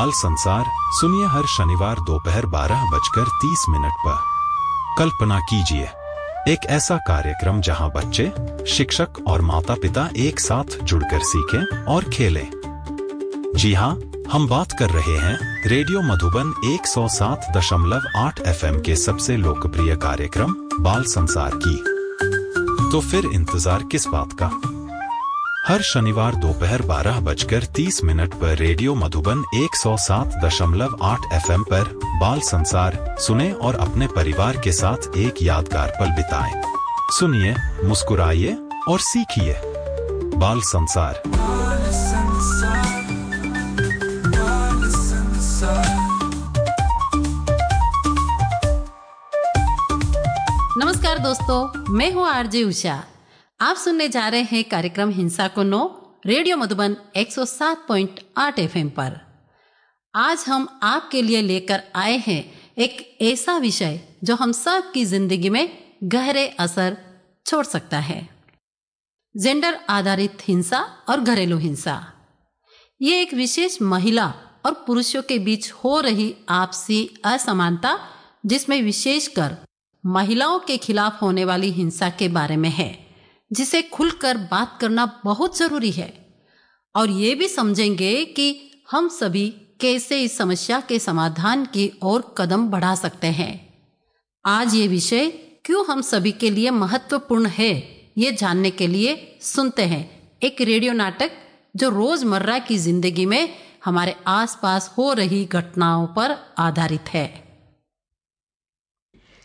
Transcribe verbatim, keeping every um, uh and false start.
बाल संसार सुनिए हर शनिवार दोपहर बारह बजकर तीस मिनट पर। कल्पना कीजिए एक ऐसा कार्यक्रम जहां बच्चे, शिक्षक और माता पिता एक साथ जुड़कर सीखें और खेलें। जी हां, हम बात कर रहे हैं रेडियो मधुबन एक सौ सात दशमलव आठ एफएम के सबसे लोकप्रिय कार्यक्रम बाल संसार की। तो फिर इंतजार किस बात का? हर शनिवार दोपहर बारह बजकर तीस मिनट पर रेडियो मधुबन एक सौ सात दशमलव आठ एफएम पर बाल संसार सुने और अपने परिवार के साथ एक यादगार पल बिताएं। सुनिए, मुस्कुराइए और सीखिए। बाल संसार। नमस्कार दोस्तों, मैं हूँ आरजे उषा। आप सुनने जा रहे हैं कार्यक्रम हिंसा को नो रेडियो मधुबन एक सौ सात पॉइंट आठ एफएम पर। आज हम आपके लिए लेकर आए हैं एक ऐसा विषय जो हम सब की जिंदगी में गहरे असर छोड़ सकता है। जेंडर आधारित हिंसा और घरेलू हिंसा। ये एक विशेष महिला और पुरुषों के बीच हो रही आपसी असमानता, जिसमें विशेषकर महिलाओं के खिलाफ होने वाली हिंसा के बारे में है, जिसे खुलकर बात करना बहुत जरूरी है। और ये भी समझेंगे कि हम सभी कैसे इस समस्या के समाधान की ओर कदम बढ़ा सकते हैं। आज ये विषय क्यों हम सभी के लिए महत्वपूर्ण है, ये जानने के लिए सुनते हैं एक रेडियो नाटक जो रोजमर्रा की जिंदगी में हमारे आसपास हो रही घटनाओं पर आधारित है।